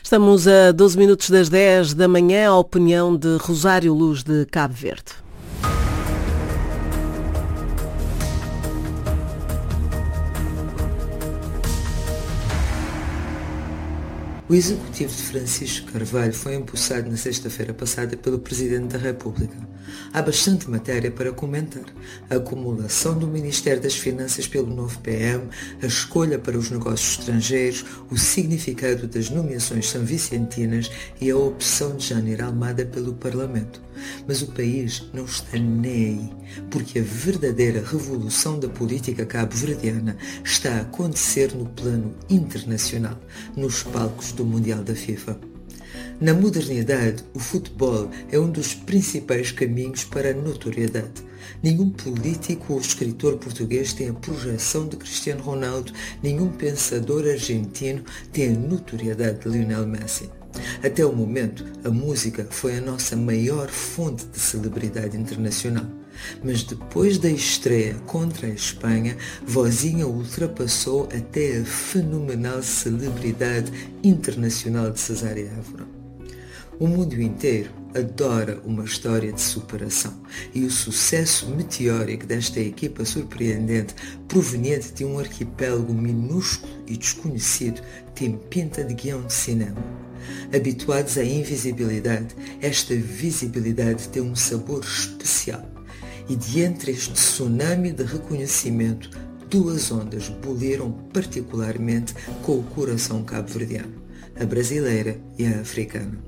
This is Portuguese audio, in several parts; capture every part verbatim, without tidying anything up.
Estamos a doze minutos das dez da manhã, a opinião de Rosário Luz, de Cabo Verde. O executivo de Francisco Carvalho foi empossado na sexta-feira passada pelo Presidente da República. Há bastante matéria para comentar. A acumulação do Ministério das Finanças pelo novo P M, a escolha para os negócios estrangeiros, o significado das nomeações sanvicentinas e a opção de Janeiro Almada pelo Parlamento. Mas o país não está nem aí, porque a verdadeira revolução da política cabo-verdiana está a acontecer no plano internacional, nos palcos do Mundial da FIFA. Na modernidade, o futebol é um dos principais caminhos para a notoriedade. Nenhum político ou escritor português tem a projeção de Cristiano Ronaldo, nenhum pensador argentino tem a notoriedade de Lionel Messi. Até o momento, a música foi a nossa maior fonte de celebridade internacional. Mas depois da estreia contra a Espanha, Vozinha ultrapassou até a fenomenal celebridade internacional de Cesária Évora. O mundo inteiro adora uma história de superação e o sucesso meteórico desta equipa surpreendente, proveniente de um arquipélago minúsculo e desconhecido, tem pinta de guião de cinema. Habituados à invisibilidade, esta visibilidade tem um sabor especial. E de entre este tsunami de reconhecimento, duas ondas boliram particularmente com o coração cabo-verdiano, a brasileira e a africana.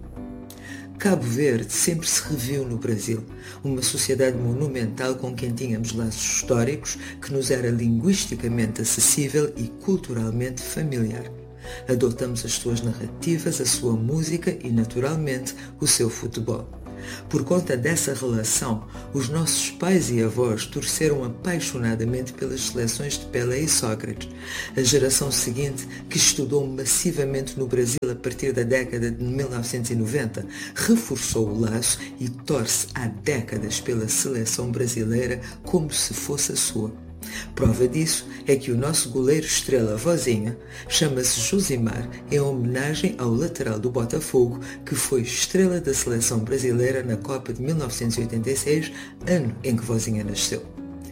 Cabo Verde sempre se reviu no Brasil, uma sociedade monumental com quem tínhamos laços históricos, que nos era linguisticamente acessível e culturalmente familiar. Adotamos as suas narrativas, a sua música e, naturalmente, o seu futebol. Por conta dessa relação, os nossos pais e avós torceram apaixonadamente pelas seleções de Pelé e Sócrates. A geração seguinte, que estudou massivamente no Brasil a partir da década de mil novecentos e noventa, reforçou o laço e torce há décadas pela seleção brasileira como se fosse a sua. Prova disso é que o nosso goleiro estrela Vozinha chama-se Josimar em homenagem ao lateral do Botafogo, que foi estrela da seleção brasileira na Copa de mil novecentos e oitenta e seis, ano em que Vozinha nasceu.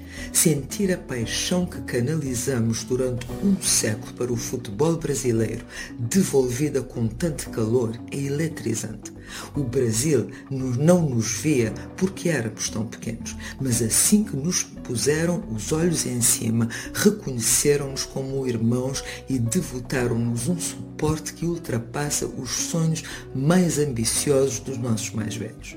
Sentir a paixão que canalizamos durante um século para o futebol brasileiro, devolvida com tanto calor, é eletrizante. O Brasil não nos via porque éramos tão pequenos, mas assim que nos puseram os olhos em cima, reconheceram-nos como irmãos e devotaram-nos um suporte que ultrapassa os sonhos mais ambiciosos dos nossos mais velhos.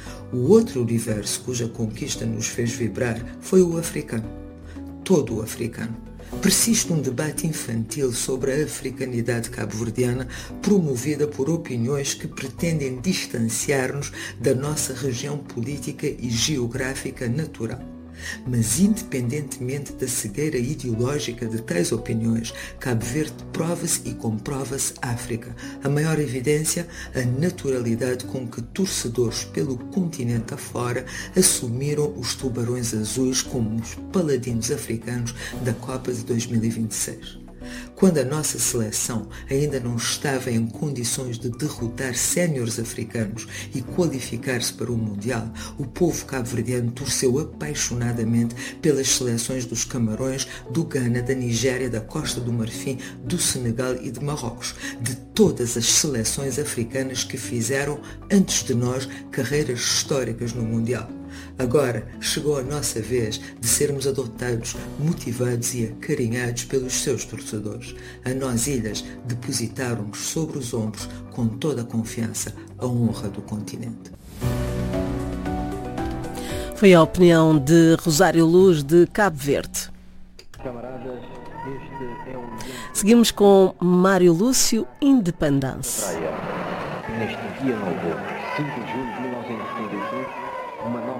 O outro universo cuja conquista nos fez vibrar foi o africano. Todo o africano. Persiste um debate infantil sobre a africanidade cabo-verdiana, promovida por opiniões que pretendem distanciar-nos da nossa região política e geográfica natural. Mas, independentemente da cegueira ideológica de tais opiniões, Cabo Verde prova-se e comprova-se África. A maior evidência, a naturalidade com que torcedores pelo continente afora assumiram os tubarões azuis como os paladinos africanos da Copa de dois mil e vinte e seis. Quando a nossa seleção ainda não estava em condições de derrotar séniores africanos e qualificar-se para o Mundial, o povo cabo-verdiano torceu apaixonadamente pelas seleções dos Camarões, do Ghana, da Nigéria, da Costa do Marfim, do Senegal e de Marrocos, de todas as seleções africanas que fizeram, antes de nós, carreiras históricas no Mundial. Agora chegou a nossa vez de sermos adotados, motivados e acarinhados pelos seus torcedores. A nós, ilhas, depositaram-nos sobre os ombros, com toda a confiança, a honra do continente. Foi a opinião de Rosário Luz, de Cabo Verde. Camaradas, este é um... Seguimos com Mário Lúcio, Independência. Neste dia novo, cinco de julho de mil novecentos e setenta e cinco, uma nova